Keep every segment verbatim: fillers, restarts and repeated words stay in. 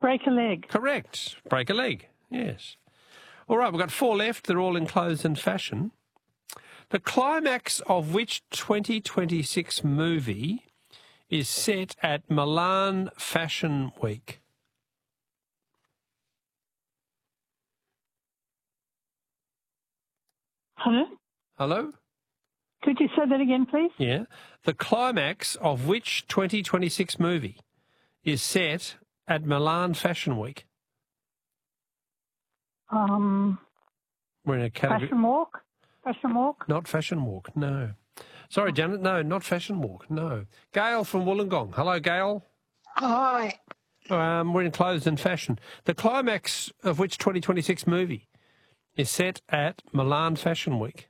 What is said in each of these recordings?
break a leg. Correct. Break a leg, yes. All right, we've got four left. They're all in clothes and fashion. The climax of which twenty twenty-six movie is set at Milan Fashion Week? Hello? Hello? Could you say that again, please? Yeah. The climax of which twenty twenty-six movie is set at Milan Fashion Week? Um, We're in a category. Fashion Walk? Fashion Walk? Not Fashion Walk, no. Sorry, Janet, no, not Fashion Walk, no. Gail from Wollongong. Hello, Gail. Hi. Um, we're in clothes and fashion. The climax of which twenty twenty-six movie is set at Milan Fashion Week?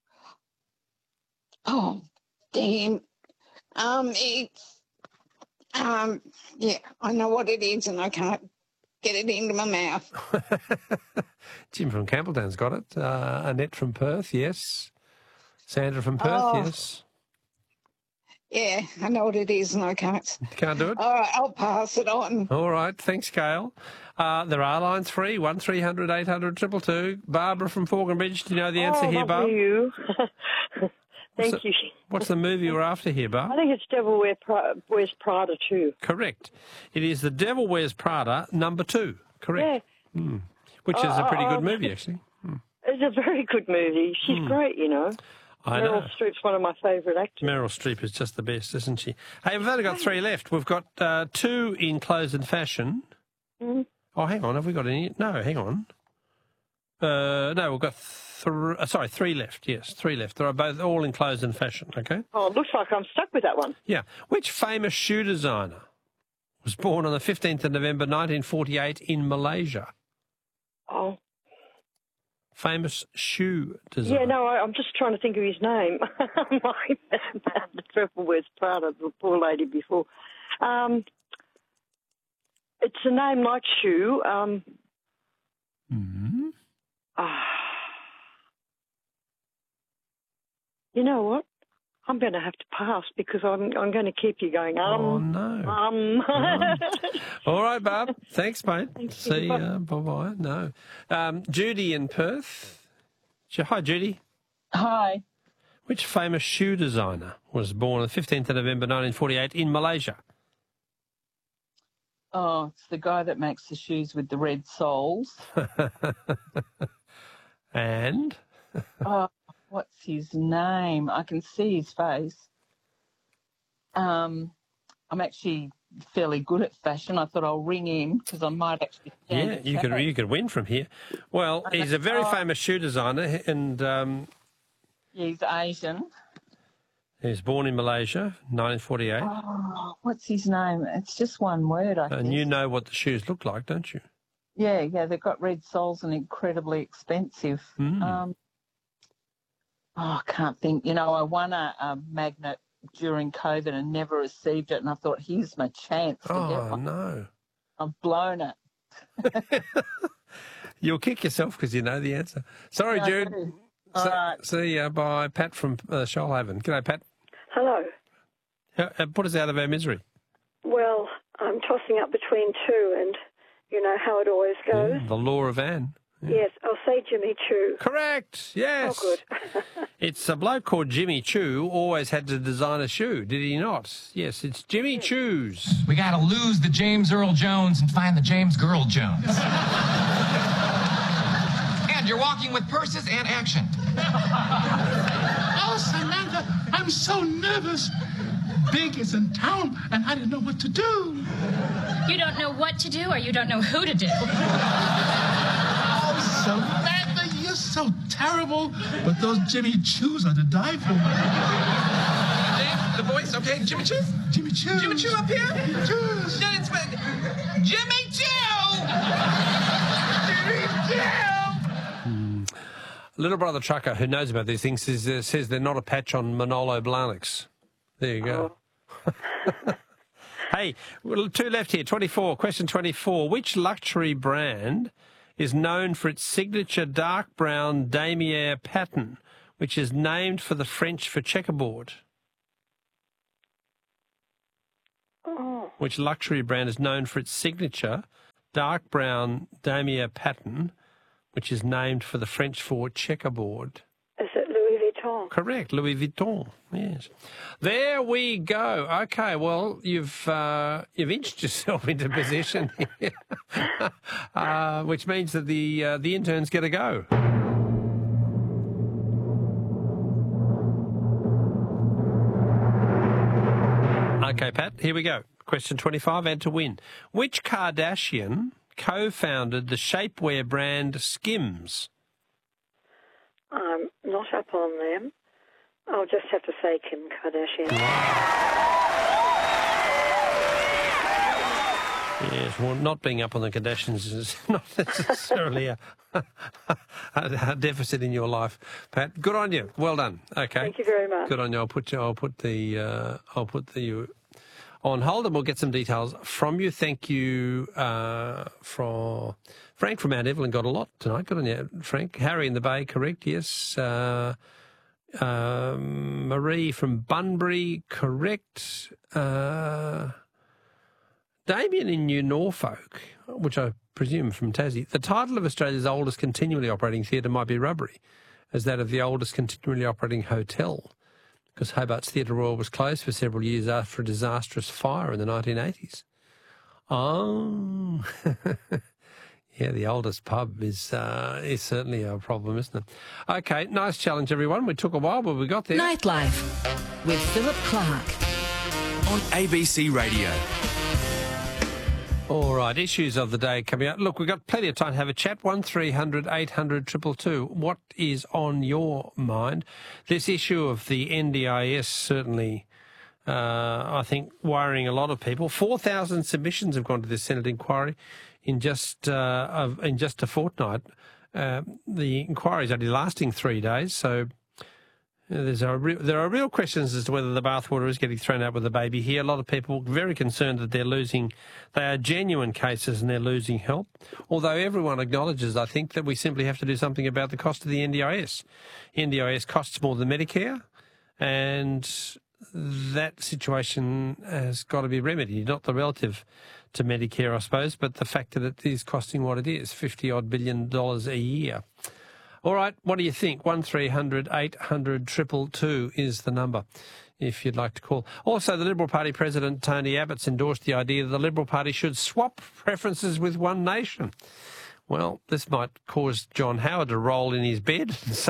Oh, damn. Um, it's, um, yeah, I know what it is and I can't get it into my mouth. Jim from Campbelltown's got it. Uh, Annette from Perth, yes. Sandra from Perth, Oh. yes. Yeah, I know what it is and I can't. Can't do it? All right, I'll pass it on. All right, thanks, Gail. Uh, there are lines free, one three hundred eight hundred two two two. Barbara from Falconbridge, do you know the answer oh, here, Barb? you. Thank what's you. The, what's the movie we're after here, Barb? I think it's Devil Wear Pra- Wears Prada too. Correct. It is The Devil Wears Prada, number two. Correct. Yeah. Mm. Which is a pretty good movie, actually. Mm. It's a very good movie. She's Mm. great, you know. I Meryl know. Streep's one of my favourite actors. Meryl Streep is just the best, isn't she? Hey, we've only got three left. We've got uh, two in clothes and fashion. Mm. Oh, hang on. Have we got any? No, hang on. Uh, no, we've got three. Uh, sorry, three left. Yes, three left. They're both all in clothes and fashion. Okay. Oh, it looks like I'm stuck with that one. Yeah. Which famous shoe designer was born on the fifteenth of November nineteen forty-eight in Malaysia? Oh. Famous shoe designer. Yeah, no, I, I'm just trying to think of his name. My the Devil Wears Prada, the poor lady before. Um, it's a name like shoe. Um, Mm-hmm. ah. You know what? I'm going to have to pass because I'm I'm going to keep you going. Um, Oh, no. Um. Um. All right, Barb. Thanks, mate. Thank you. See you. Bye-bye. No. Um, Judy in Perth. Ju- Hi, Judy. Hi. Which famous shoe designer was born on the fifteenth of November nineteen forty-eight in Malaysia? Oh, it's the guy that makes the shoes with the red soles. And? Oh, what's his name? I can see his face. Um, I'm actually fairly good at fashion. I thought I'll ring him because I might actually. stand Yeah, a you could chance. you could win from here. Well, he's a very Oh. famous shoe designer, and um, Yeah, he's Asian. he was born in Malaysia, nineteen forty-eight. Oh, what's his name? It's just one word, I And think. you know what the shoes look like, don't you? Yeah, yeah, they've got red soles and incredibly expensive. Mm. Um, oh, I can't think. You know, I won a, a magnet during COVID and never received it, and I thought, here's my chance to get Oh, one. no. I've blown it. You'll kick yourself because you know the answer. Sorry, Yeah, I Jude. do. So, All right. See you. Bye. Pat from uh, Shoalhaven. G'day, Pat. Hello. Uh, uh, put us out of our misery. Well, I'm tossing up between two, and you know how it always goes. Yeah, the law of Anne. Yes, I'll say Jimmy Choo. Correct. Yes. Oh, good. It's a bloke called Jimmy Choo always had to design a shoe, did he not? Yes, it's Jimmy Choo's. We got to lose the James Earl Jones and find the James Girl Jones. And you're walking with purses and action. Oh, Samantha, I'm so nervous. Big is in town, and I didn't know what to do. You don't know what to do, or you don't know who to do. Oh, Samantha, you're so terrible. But those Jimmy Choos are to die for. James, the voice, okay? Jimmy Choo? Jimmy Choo. Jimmy Choo up here? Jimmy Choos. No, it's Jimmy Choo! Jimmy Choo! Little brother trucker who knows about these things says, uh, says they're not a patch on Manolo Blahniks. There you go. Oh. Hey, well, two left here. twenty-four. Question twenty-four. Which luxury brand is known for its signature dark brown damier pattern, which is named for the French for checkerboard? Oh. Which luxury brand is known for its signature dark brown damier pattern, which is named for the French for checkerboard? Is it Louis Vuitton? Correct, Louis Vuitton. Yes. There we go. Okay, well, you've uh, you've inched yourself into position here, uh, which means that the uh, the interns get a go. Okay, Pat, here we go. Question twenty-five, and to win. Which Kardashian co-founded the shapewear brand Skims? I'm not up on them. I'll just have to say Kim Kardashian. Yes, well, not being up on the Kardashians is not necessarily a, a, a deficit in your life, Pat. Good on you. Well done. Okay. Thank you very much. Good on you. I'll put you. I'll put the. Uh, I'll put the. On hold, and we'll get some details from you. Thank you, uh, from Frank from Mount Evelyn. Got a lot tonight. Good on you, Frank. Harry in the Bay, correct? Yes. Uh, um, Marie from Bunbury, correct. Uh, Damien in New Norfolk, which I presume from Tassie. The title of Australia's oldest continually operating theatre might be Rubbery, as that of the oldest continually operating hotel, because Hobart's Theatre Royal was closed for several years after a disastrous fire in the nineteen eighties. Oh, yeah, the oldest pub is uh, is certainly a problem, isn't it? Okay, nice challenge, everyone. We took a while, but we got there. Nightlife with Philip Clark on A B C Radio. All right, issues of the day coming up. Look, we've got plenty of time to have a chat. one three hundred eight hundred two two two. What is on your mind? This issue of the N D I S certainly, uh, I think, worrying a lot of people. four thousand submissions have gone to this Senate inquiry in just uh, of, in just a fortnight. Uh, the inquiry is only lasting three days, so There's a re- there are real questions as to whether the bathwater is getting thrown out with the baby here. A lot of people very concerned that they're losing, they are genuine cases and they're losing help. Although everyone acknowledges, I think, that we simply have to do something about the cost of the N D I S. N D I S costs more than Medicare, and that situation has got to be remedied, not the relative to Medicare, I suppose, but the fact that it is costing what it is, fifty odd billion dollars a year. All right, what do you think? one three hundred eight hundred two two two is the number if you'd like to call. Also, the Liberal Party President Tony Abbott's endorsed the idea that the Liberal Party should swap preferences with One Nation. Well, this might cause John Howard to roll in his bed and